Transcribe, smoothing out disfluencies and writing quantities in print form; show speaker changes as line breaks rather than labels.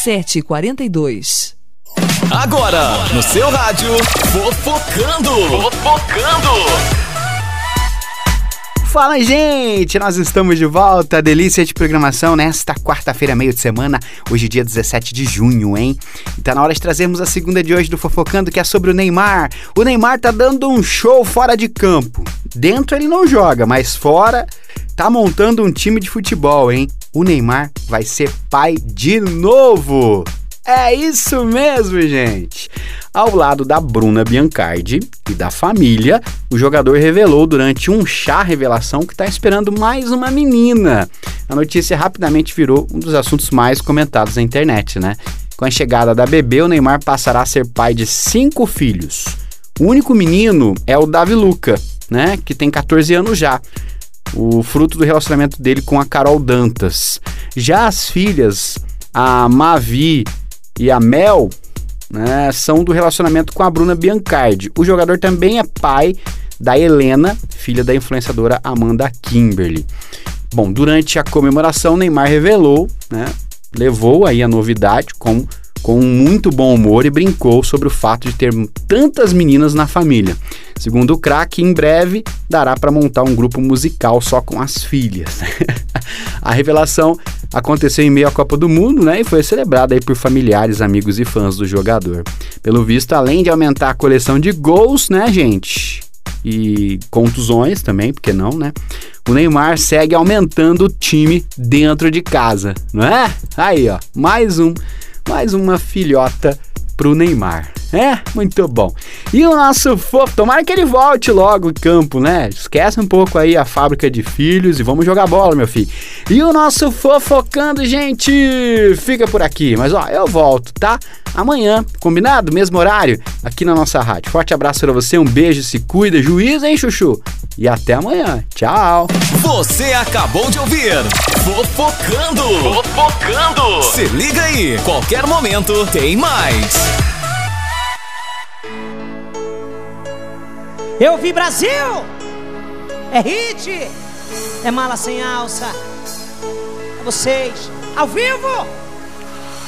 7h42.
Agora, no seu rádio, Fofocando.
Fala, gente! Nós estamos de volta, delícia de programação nesta quarta-feira, meio de semana, hoje dia 17 de junho, hein? E tá na hora de trazermos a segunda de hoje do Fofocando, que é sobre o Neymar. O Neymar tá dando um show fora de campo. Dentro ele não joga, mas fora tá montando um time de futebol, hein? O Neymar vai ser pai de novo! É isso mesmo, gente! Ao lado da Bruna Biancardi e da família, o jogador revelou durante um chá revelação que está esperando mais uma menina. A notícia rapidamente virou um dos assuntos mais comentados na internet, né? Com a chegada da bebê, o Neymar passará a ser pai de 5 filhos. O único menino é o Davi Luca, né? Que tem 14 anos já. O fruto do relacionamento dele com a Carol Dantas. Já as filhas, a Mavi e a Mel, né, são do relacionamento com a Bruna Biancardi. O jogador também é pai da Helena, filha da influenciadora Amanda Kimberly. Bom, durante a comemoração, Neymar revelou, né, levou aí a novidade com muito bom humor e brincou sobre o fato de ter tantas meninas na família. Segundo o craque, em breve dará para montar um grupo musical só com as filhas. A revelação aconteceu em meio à Copa do Mundo, né, e foi celebrada aí por familiares, amigos e fãs do jogador. Pelo visto, além de aumentar a coleção de gols, né, gente, e contusões também, porque não, né, o Neymar segue aumentando o time dentro de casa, não é? Aí, ó, mais uma filhota pro Neymar. É, muito bom. E o nosso fofo, tomara que ele volte logo em campo, né? Esquece um pouco aí a fábrica de filhos e vamos jogar bola, meu filho. E o nosso Fofocando, gente, fica por aqui. Mas, ó, eu volto, tá? Amanhã, combinado? Mesmo horário, aqui na nossa rádio. Forte abraço pra você, um beijo, se cuida, juízo, hein, chuchu? E até amanhã. Tchau.
Você acabou de ouvir Fofocando. Se liga aí, qualquer momento tem mais.
Eu vi Brasil, é hit, é mala sem alça, é vocês, ao vivo.